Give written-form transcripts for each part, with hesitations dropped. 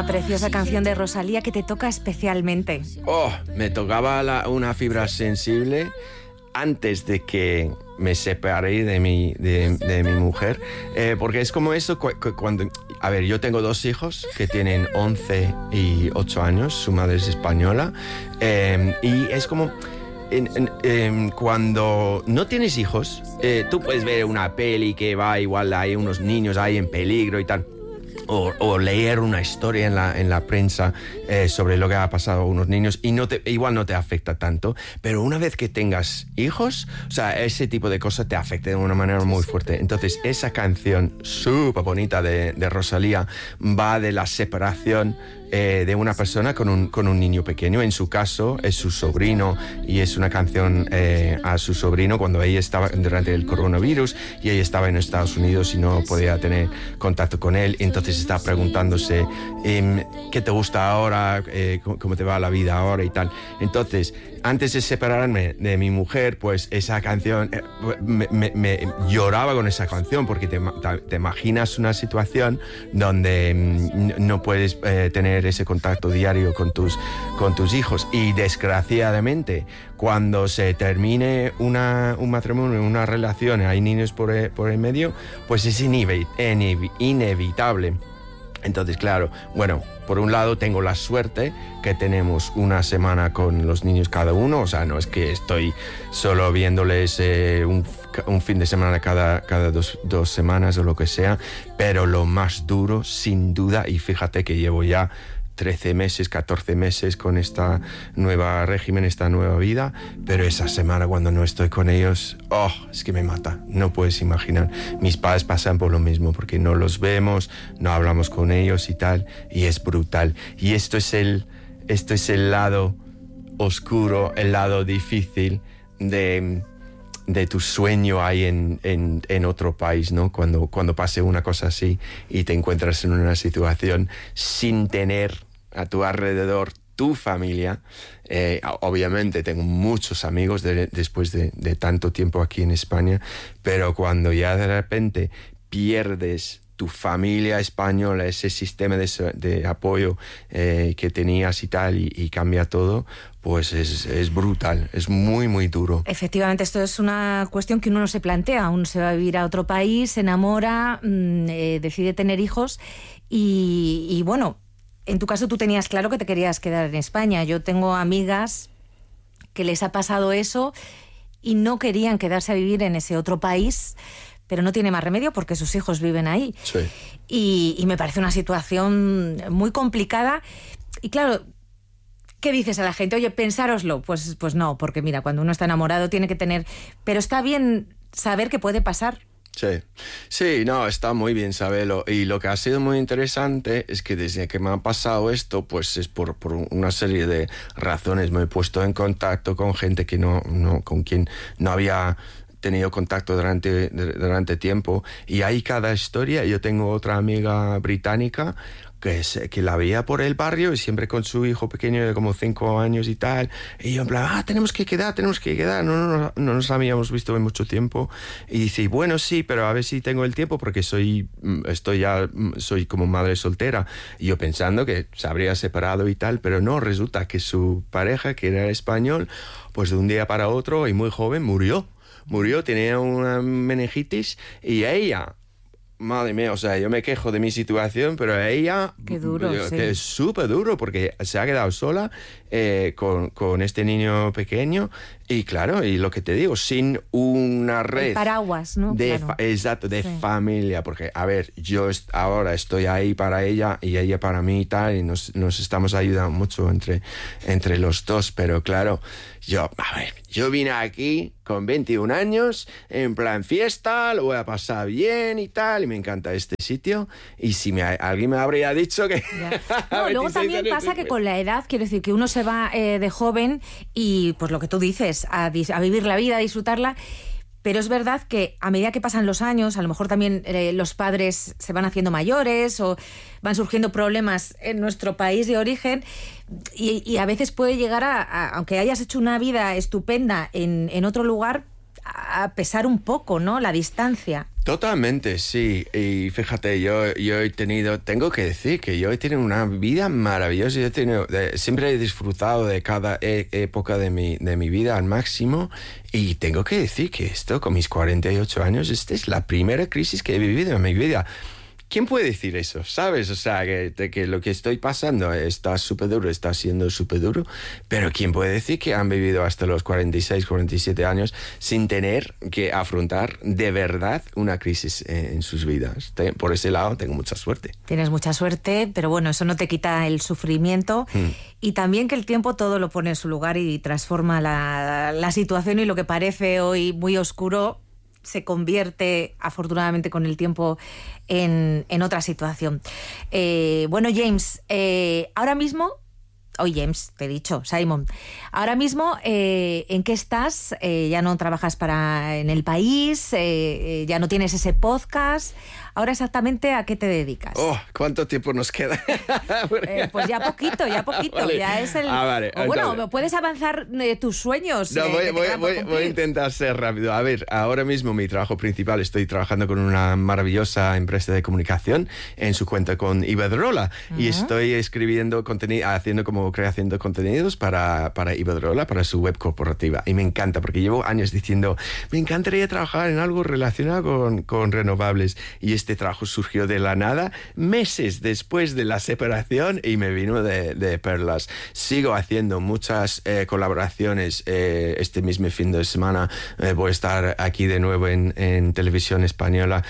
una preciosa canción de Rosalía que te toca especialmente. Oh, me tocaba una fibra sensible antes de que me separé de mi mujer, porque es como eso cuando... A ver, yo tengo 2 hijos que tienen 11 y 8 años, su madre es española, y es como... cuando no tienes hijos, tú puedes ver una peli que va igual, hay unos niños ahí en peligro y tal, o leer una historia en la prensa sobre lo que ha pasado a unos niños y igual no te afecta tanto, pero una vez que tengas hijos, o sea, ese tipo de cosas te afecta de una manera muy fuerte. Entonces esa canción súper bonita de Rosalía va de la separación de una persona con un niño pequeño. En su caso es su sobrino, y es una canción a su sobrino cuando ella estaba durante el coronavirus y ella estaba en Estados Unidos y no podía tener contacto con él. Entonces está preguntándose qué te gusta ahora, cómo te va la vida ahora y tal. Entonces, antes de separarme de mi mujer, pues esa canción, me lloraba con esa canción, porque te imaginas una situación donde no puedes tener ese contacto diario con tus hijos, y desgraciadamente cuando se termine un matrimonio, una relación, hay niños por el medio, pues es inevitable. Entonces, claro, bueno, por un lado tengo la suerte que tenemos una semana con los niños cada uno, o sea, no es que estoy solo viéndoles un fin de semana cada 2 semanas o lo que sea, pero lo más duro, sin duda, y fíjate que llevo ya 13 meses, 14 meses con esta nueva régimen, esta nueva vida, pero esa semana cuando no estoy con ellos, es que me mata, no puedes imaginar. Mis padres pasan por lo mismo, porque no los vemos, no hablamos con ellos y tal, y es brutal. Y esto es el lado oscuro, el lado difícil de tu sueño ahí en otro país, ¿no? Cuando pase una cosa así y te encuentras en una situación sin tener a tu alrededor tu familia. Obviamente tengo muchos amigos después de tanto tiempo aquí en España, pero cuando ya de repente pierdes tu familia española, ese sistema de apoyo que tenías y tal, y cambia todo, pues es brutal, es muy, muy duro. Efectivamente, esto es una cuestión que uno no se plantea. Uno se va a vivir a otro país, se enamora, decide tener hijos y bueno, en tu caso tú tenías claro que te querías quedar en España. Yo tengo amigas que les ha pasado eso y no querían quedarse a vivir en ese otro país, pero no tiene más remedio porque sus hijos viven ahí. Sí. Y me parece una situación muy complicada. Y claro, ¿qué dices a la gente? Oye, pensároslo. Pues no, porque mira, cuando uno está enamorado tiene que tener... Pero está bien saber que puede pasar. Sí, no, está muy bien saberlo. Y lo que ha sido muy interesante es que desde que me ha pasado esto, pues es por una serie de razones. Me he puesto en contacto con gente que con quien no había tenido contacto durante tiempo, y hay cada historia. Yo tengo otra amiga británica que la veía por el barrio y siempre con su hijo pequeño de como 5 años y tal, y yo en plan, tenemos que quedar, no nos habíamos visto en mucho tiempo, y dice, bueno, sí, pero a ver si tengo el tiempo porque soy como madre soltera, y yo pensando que se habría separado y tal, pero no, resulta que su pareja, que era español, pues de un día para otro y muy joven murió, tenía una meningitis, y ella... Madre mía, o sea, yo me quejo de mi situación, pero a ella... Qué duro, sí. Que es súper duro, porque se ha quedado sola con este niño pequeño, y claro, y lo que te digo, sin una red... El paraguas, ¿no? Claro. Exacto, de familia, porque, a ver, yo ahora estoy ahí para ella y ella para mí y tal, y nos estamos ayudando mucho entre los dos, pero claro, yo vine aquí con 21 años, en plan fiesta, lo voy a pasar bien y tal, y me encanta este sitio, y si alguien me habría dicho que... No, luego también pasa que con la edad, quiero decir, que uno se va de joven y, pues lo que tú dices, a vivir la vida, a disfrutarla, pero es verdad que a medida que pasan los años, a lo mejor también los padres se van haciendo mayores o van surgiendo problemas en nuestro país de origen, y a veces puede llegar aunque hayas hecho una vida estupenda en otro lugar, a pesar un poco, ¿no? La distancia. Totalmente, sí. Y fíjate, tengo que decir que yo he tenido una vida maravillosa. Siempre he disfrutado de cada época de mi vida al máximo. Y tengo que decir que esto, con mis 48 años, esta es la primera crisis que he vivido en mi vida. ¿Quién puede decir eso? ¿Sabes? O sea, que lo que estoy pasando está súper duro, está siendo súper duro, pero ¿quién puede decir que han vivido hasta los 46, 47 años sin tener que afrontar de verdad una crisis en sus vidas? Por ese lado tengo mucha suerte. Tienes mucha suerte, pero bueno, eso no te quita el sufrimiento y también que el tiempo todo lo pone en su lugar y transforma la situación, y lo que parece hoy muy oscuro se convierte, afortunadamente, con el tiempo en otra situación. Bueno, James, ahora mismo... James, te he dicho, Simon. Ahora mismo, ¿en qué estás? Ya no trabajas en el país, ya no tienes ese podcast. Ahora, exactamente, ¿a qué te dedicas? ¿Cuánto tiempo nos queda? Pues ya poquito. Vale. Ya es el... vale. Bueno, puedes avanzar tus sueños. No, voy a intentar ser rápido. A ver, ahora mismo mi trabajo principal, estoy trabajando con una maravillosa empresa de comunicación en su cuenta con Iberdrola. Y estoy escribiendo contenido, haciendo como creación de contenidos para Iberdrola, para su web corporativa. Y me encanta, porque llevo años diciendo, me encantaría trabajar en algo relacionado con renovables. Y este trabajo surgió de la nada, meses después de la separación, y me vino de perlas. Sigo haciendo muchas colaboraciones. Este mismo fin de semana voy a estar aquí de nuevo en Televisión Española,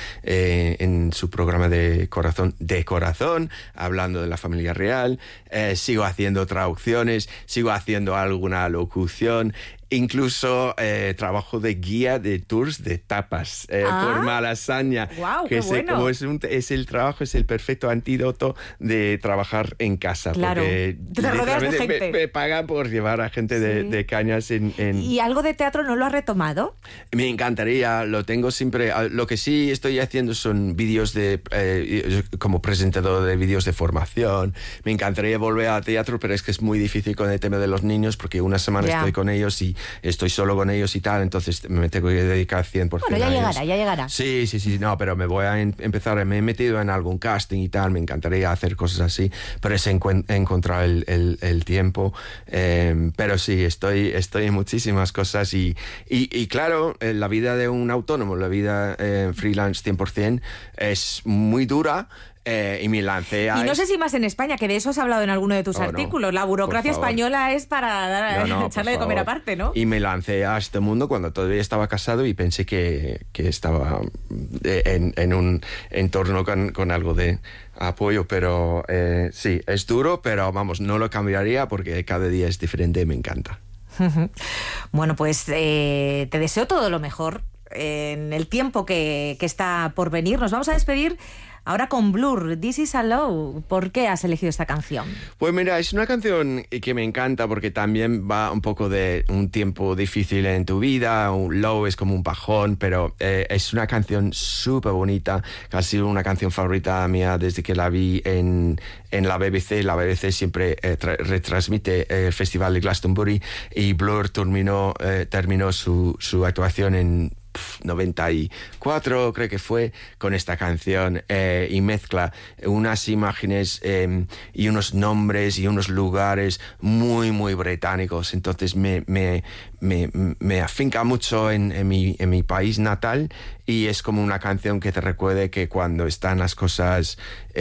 en su programa de Corazón, hablando de la familia real. Sigo haciendo traducciones, sigo haciendo alguna locución. Incluso trabajo de guía de tours de tapas por Malasaña. Wow, que qué bueno. Como es el trabajo, es el perfecto antídoto de trabajar en casa. Claro, porque te rodeas de gente. Me pagan por llevar a gente de cañas en... ¿Y algo de teatro no lo has retomado? Me encantaría, lo tengo siempre. Lo que sí estoy haciendo son vídeos como presentador de vídeos de formación. Me encantaría volver al teatro, pero es que es muy difícil con el tema de los niños, porque una semana estoy con ellos y estoy solo con ellos y tal, entonces me tengo que dedicar 100% Bueno, ya llegará. Sí, no, pero me voy a empezar, me he metido en algún casting y tal, me encantaría hacer cosas así, pero es encontrar el tiempo, pero sí, estoy en muchísimas cosas y claro, la vida de un autónomo, la vida freelance 100% es muy dura. Y me lancé a... Y no sé si más en España, que de eso has hablado en alguno de tus artículos. La burocracia española es para echarle de comer aparte, ¿no? Y me lancé a este mundo cuando todavía estaba casado y pensé que estaba en un entorno con algo de apoyo, pero sí, es duro, pero vamos, no lo cambiaría porque cada día es diferente y me encanta. Bueno, pues te deseo todo lo mejor en el tiempo que está por venir. Nos vamos a despedir ahora con Blur, This Is a Low. ¿Por qué has elegido esta canción? Pues mira, es una canción que me encanta porque también va un poco de un tiempo difícil en tu vida. Un low es como un bajón, pero es una canción súper bonita, que ha sido una canción favorita mía desde que la vi en la BBC. La BBC siempre retransmite el Festival de Glastonbury y Blur terminó su actuación en 94, creo que fue, con esta canción, y mezcla unas imágenes y unos nombres y unos lugares muy, muy británicos. Entonces me afinca mucho en mi país natal, y es como una canción que te recuerde que cuando están las cosas,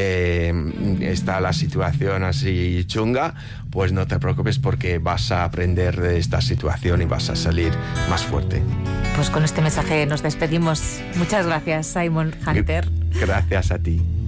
está la situación así chunga, pues no te preocupes porque vas a aprender de esta situación y vas a salir más fuerte. Pues con este mensaje nos despedimos. Muchas gracias, Simon Hunter. Gracias a ti.